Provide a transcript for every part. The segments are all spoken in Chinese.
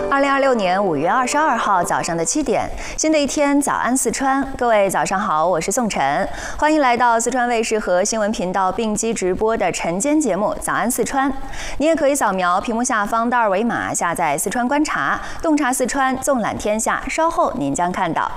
2026年5月22号早上的7点，新的一天，早安四川，各位早上好，我是宋晨，欢迎来到四川卫视和新闻频道并机直播的晨间节目《早安四川》。你也可以扫描屏幕下方的二维码，下载四川观察，洞察四川，纵览天下。稍后您将看到。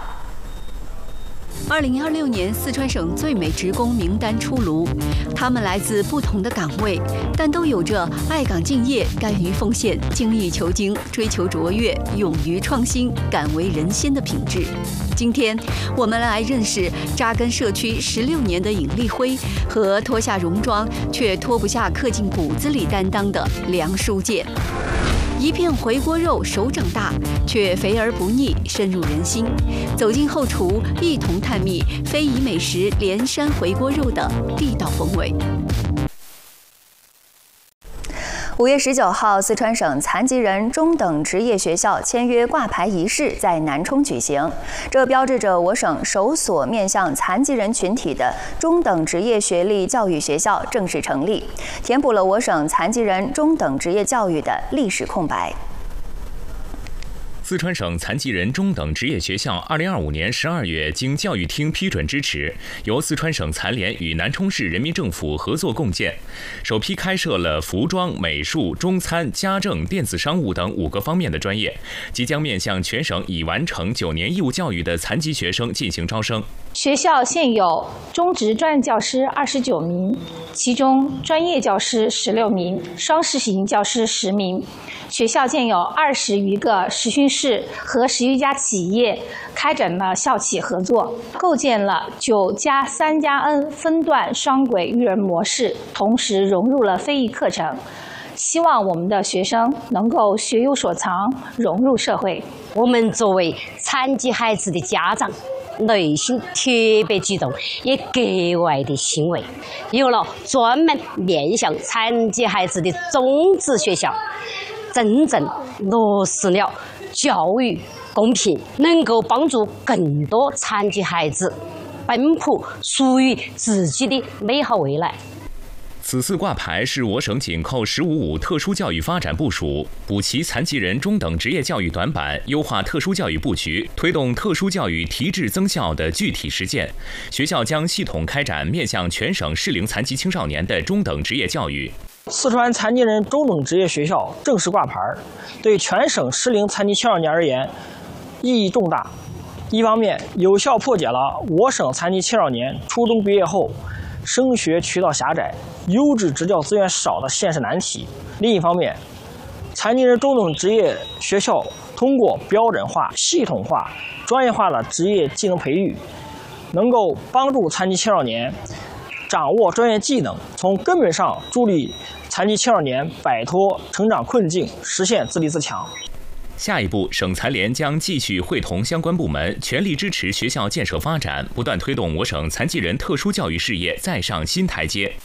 2026年四川省最美职工名单出炉，他们来自不同的岗位，但都有着爱岗敬业、甘于奉献、精益求精、追求卓越、勇于创新、敢为人先的品质。今天，我们来认识扎根社区16年的尹丽辉和脱下戎装却脱不下刻进骨子里担当的梁书建。 一片回锅肉手掌大，却肥而不腻，深入人心。走进后厨，一同探秘非遗美食连山回锅肉的地道风味。 5月19号，四川省残疾人中等职业学校签约挂牌仪式在南充举行，这标志着我省首所面向残疾人群体的中等职业学历教育学校正式成立，填补了我省残疾人中等职业教育的历史空白。 四川省残疾人中等职业学校2025年12月经教育厅批准支持，由四川省残联与南充市人民政府合作共建，首批开设了服装、美术、中餐、家政、电子商务等5个方面的专业，即将面向全省已完成9年义务教育的残疾学生进行招生。 学校现有中职专任教师29名，其中专业教师16名，双实习教师10名。 学校建有20余个实训室和10余家企业开展了校企合作，构建了9+3+N 分段双轨育人模式，同时融入了非遗课程。希望我们的学生能够学有所长，融入社会。 我们作为残疾孩子的家长，内心特别激动，也格外的欣慰。有了专门面向残疾孩子的种子学校。 真正落实了教育公平，能够帮助更多残疾孩子奔赴属于自己的美好未来。 此次挂牌是我省紧扣“十五五”特殊教育发展部署，补齐残疾人中等职业教育短板，优化特殊教育布局，推动特殊教育提质增效的具体实践。学校将系统开展面向全省适龄残疾青少年的中等职业教育。 四川残疾人中等职业学校正式挂牌，对全省适龄残疾青少年而言意义重大。一方面，有效破解了我省残疾青少年初中毕业后升学渠道狭窄、优质职教资源少的现实难题；另一方面，残疾人中等职业学校通过标准化、系统化、专业化的职业技能培育，能够帮助残疾青少年 掌握专业技能，从根本上助力残疾青少年摆脱成长困境，实现自立自强。 下一步，省残联将继续会同相关部门，全力支持学校建设发展，不断推动我省残疾人特殊教育事业再上新台阶。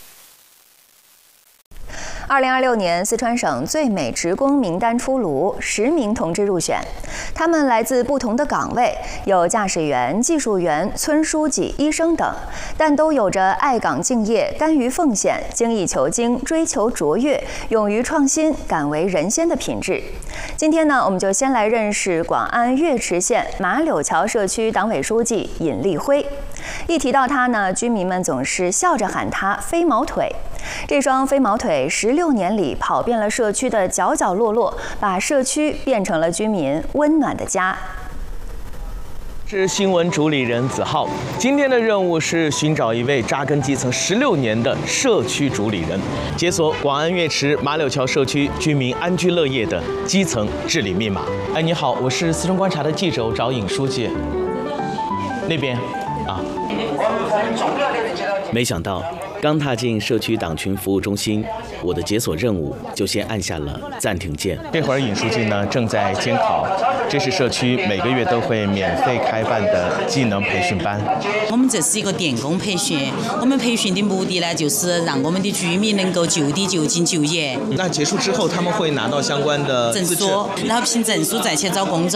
2026年，四川省最美职工名单出炉，10名同志入选。他们来自不同的岗位，有驾驶员、技术员、村书记、医生等，但都有着爱岗敬业、甘于奉献、精益求精、追求卓越、勇于创新、敢为人先的品质。今天呢，我们就先来认识广安岳池县马柳桥社区党委书记尹丽辉。一提到他呢，居民们总是笑着喊他“飞毛腿”。 这双飞毛腿16年里跑遍了社区的角角落落，把社区变成了居民温暖的家。 是新闻主理人子浩，今天的任务是寻找一位扎根基层16年的社区主理人，解锁广安岳池马柳桥社区居民安居乐业的基层治理密码。哎，你好，我是四川观察的记者，我找尹书记。那边，啊。没想到。 刚踏进社区党群服务中心，我的解锁任务就先按下了暂停键。这会儿尹书记呢正在监考，这是社区每个月都会免费开办的技能培训班。 我们这是一个电工培训，我们培训的目的呢，就是让我们的居民能够就地就近就业。 那结束之后，他们会拿到相关的证书，然后凭证书再去找工作。